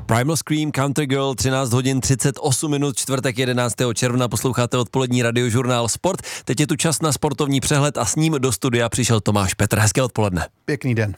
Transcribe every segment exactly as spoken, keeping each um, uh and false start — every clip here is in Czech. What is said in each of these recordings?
Primal Scream, Country Girl, třináct hodin třicet osm minut, čtvrtek jedenáctého června, posloucháte odpolední radiožurnál Sport. Teď je tu čas na sportovní přehled a s ním do studia přišel Tomáš Petr. Hezké odpoledne. Pěkný den.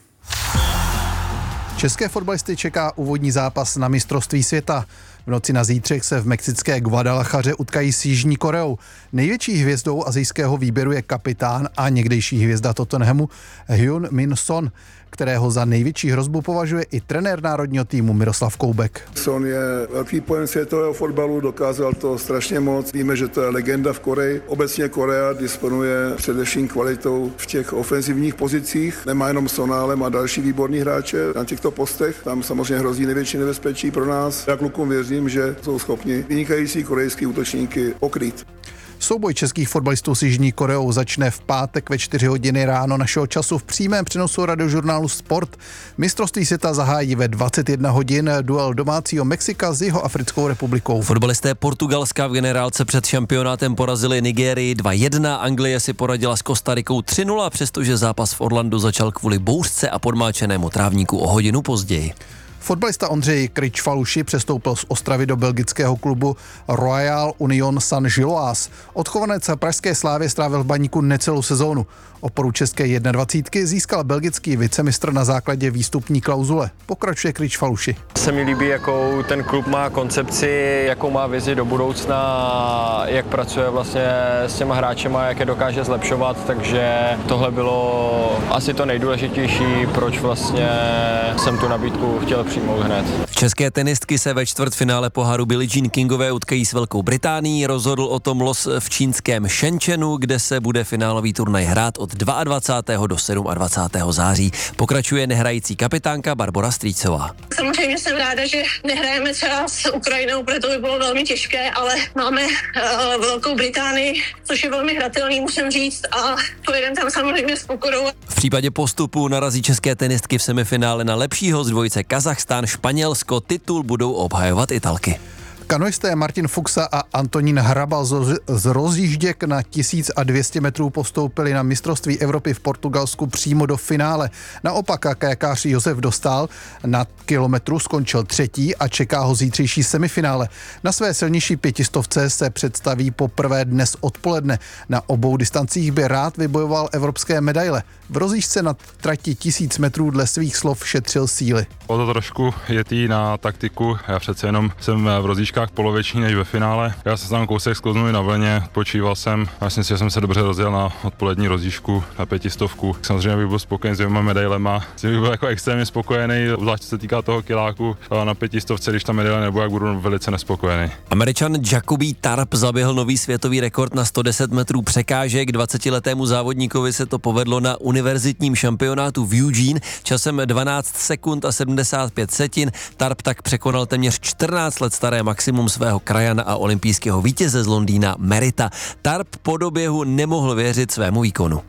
České fotbalisty čeká úvodní zápas na mistrovství světa. V noci na zítřek se v mexické Guadalajaře utkají s Jižní Koreou. Největší hvězdou asijského výběru je kapitán a někdejší hvězda Tottenhamu Hyun Min Son, kterého za největší hrozbu považuje i trenér národního týmu Miroslav Koubek. Son je velký pojem světového fotbalu, dokázal to strašně moc. Víme, že to je legenda v Koreji. Obecně Korea disponuje především kvalitou v těch ofenzivních pozicích. Nemá jenom Sona, ale má další výborní hráče na těchto postech. Tam samozřejmě hrozí největší nebezpečí pro nás. Já klukům věřím, že jsou schopni vynikající korejský útočníky pokrýt. Souboj českých fotbalistů s Jižní Koreou začne v pátek ve čtyři hodiny ráno našeho času v přímém přenosu radiožurnálu Sport. Mistrovství světa zahájí ve dvacet jedna hodin duel domácího Mexika s Jihoafrickou republikou. Fotbalisté Portugalska v generálce před šampionátem porazili Nigérii dva jedna, Anglie si poradila s Kostarikou tři nula, přestože zápas v Orlandu začal kvůli bouřce a podmáčenému trávníku o hodinu později. Fotbalista Ondřej Kryč-Faluši přestoupil z Ostravy do belgického klubu Royal Union Saint-Gilloise. Odchovanec pražské Slávy strávil v Baníku necelou sezónu. Oporu české dvacítky jedna získal belgický vicemistr na základě výstupní klauzule. Pokračuje Kryč-Faluši. Se mi líbí, jakou ten klub má koncepci, jakou má vizi do budoucna, jak pracuje vlastně s těma hráčema, jak je dokáže zlepšovat, takže tohle bylo asi to nejdůležitější, proč vlastně jsem tu nabídku chtěl přijmout hned. České tenistky se ve čtvrtfinále poháru Billie Jean Kingové utkají s Velkou Británií, rozhodl o tom los v čínském Shenzhenu, kde se bude finálový turnaj hrát od dvacátého druhého do dvacátého sedmého září. Pokračuje nehrající kapitánka Barbora Strýcová. Samozřejmě jsem ráda, že nehrajeme třeba s Ukrajinou, protože to by bylo velmi těžké, ale máme uh, Velkou Británii, což je velmi hratelný, musím říct, a pojedeme tam samozřejmě s pokorou. V případě postupu narazí české tenistky v semifinále na lepšího z dvojice Kazachstán, Španělsko, titul budou obhajovat Italky. Kanoisté Martin Fuxa a Antonín Hrabal z rozjížděk na tisíc dvě stě metrů postoupili na mistrovství Evropy v Portugalsku přímo do finále. Naopak kajakář Josef Dostál na kilometru skončil třetí a čeká ho zítřejší semifinále. Na své silnější pětistovce se představí poprvé dnes odpoledne. Na obou distancích by rád vybojoval evropské medaile. V rozjížďce na trati tisíc metrů dle svých slov šetřil síly. Bylo to trošku jetý na taktiku, já přece jenom jsem v rozjížďkách polovětší než ve finále. Já jsem tam kousek sklouznu na vlně, odpočíval jsem, myslím si, že jsem se dobře rozjel na odpolední rozjížďku na pětistovku. Samozřejmě bych byl spokojený s dvěma medailema, jsem bych byl jako extrémně spokojený, zvlášť se týká toho kiláku na pětistovce, když ta medaile nebude, jak budu velice nespokojený. Američan Jacoby Tarp zaběhl nový světový rekord na sto deset metrů překážek. dvacetiletému závodníkovi se to povedlo na univerzitním šampionátu v Eugene časem dvanáct sekund a sedmdesát pět setin. Tarp tak překonal téměř čtrnáct let staré maximum svého krajana a olympijského vítěze z Londýna Merita. Tarp po doběhu nemohl věřit svému výkonu.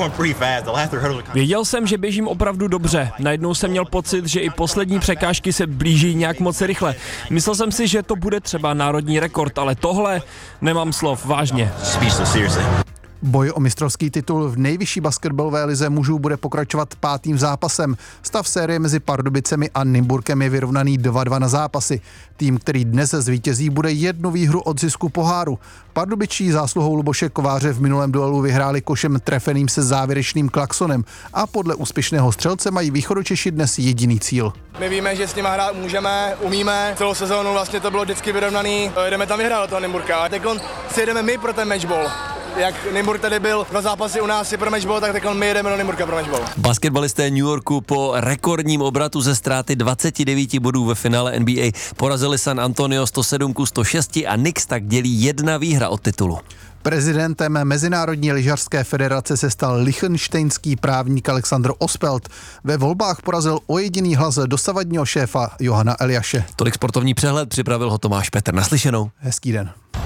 Věděl jsem, že běžím opravdu dobře. Najednou jsem měl pocit, že i poslední překážky se blíží nějak moc rychle. Myslel jsem si, že to bude třeba národní rekord, ale tohle nemám slov, vážně. Boj o mistrovský titul v nejvyšší basketbalové lize mužů bude pokračovat pátým zápasem. Stav série mezi Pardubicemi a Nymburkem je vyrovnaný dva dva na zápasy. Tým, který dnes zvítězí, bude jednu výhru od zisku poháru. Pardubičí zásluhou Luboše Kováře v minulém duelu vyhráli košem trefeným se závěrečným klaksonem a podle úspěšného střelce mají Východočeši dnes jediný cíl. My víme, že s nimi hrát můžeme, umíme. Celou sezónu vlastně to bylo vždycky vyrovnaný. Jdeme tam vyhrát do toho Nymburka. A teď si jedeme my pro ten matchball. Jak Nymburk tady byl dva zápasy u nás je pro matchball, tak teď my jedeme do Nymburka pro matchball. Basketbalisté New Yorku po rekordním obratu ze ztráty dvacet devět bodů ve finále N B A porazili San Antonio sto sedm ku sto šest a Knicks tak dělí jedna výhra od titulu. Prezidentem Mezinárodní lyžařské federace se stal lichtenštejnský právník Alexandr Ospelt. Ve volbách porazil o jediný hlas dosavadního šéfa Johana Eliaše. Tolik sportovní přehled, připravil ho Tomáš Petr. Naslyšenou. Hezký den.